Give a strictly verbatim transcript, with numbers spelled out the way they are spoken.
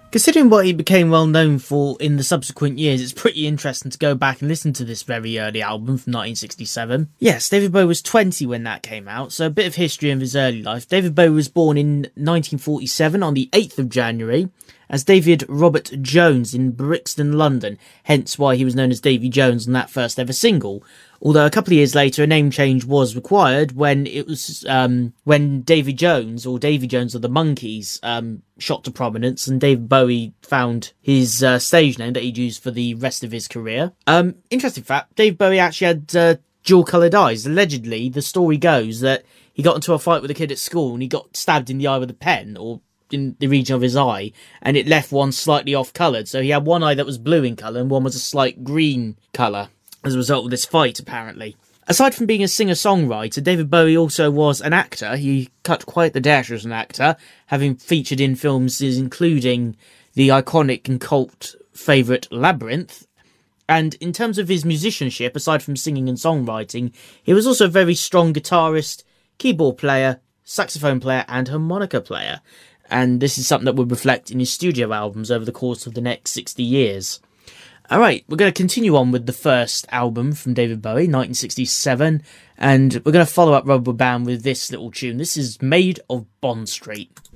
Considering what he became well known for in the subsequent years, it's pretty interesting to go back and listen to this very early album from nineteen sixty-seven. Yes, David Bowie was twenty when that came out, so a bit of history of his early life. David Bowie was born in nineteen forty-seven on the eighth of January as David Robert Jones in Brixton, London, hence why he was known as Davy Jones on that first ever single. Although a couple of years later, a name change was required when it was um, when Davy Jones, or Davy Jones of the Monkees, um, shot to prominence, and David Bowie found his uh, stage name that he'd used for the rest of his career. Um, interesting fact, David Bowie actually had uh, dual-coloured eyes. Allegedly, the story goes that he got into a fight with a kid at school and he got stabbed in the eye with a pen, or in the region of his eye, and it left one slightly off-coloured. So he had one eye that was blue in colour and one was a slight green colour as a result of this fight, apparently. Aside from being a singer-songwriter, David Bowie also was an actor. He cut quite the dash as an actor, having featured in films including the iconic and cult favourite Labyrinth. And in terms of his musicianship, aside from singing and songwriting, he was also a very strong guitarist, keyboard player, saxophone player and harmonica player. And this is something that would reflect in his studio albums over the course of the next sixty years. Alright, we're going to continue on with the first album from David Bowie, nineteen sixty-seven, and we're going to follow up Rubber Band with this little tune. This is Maid of Bond Street.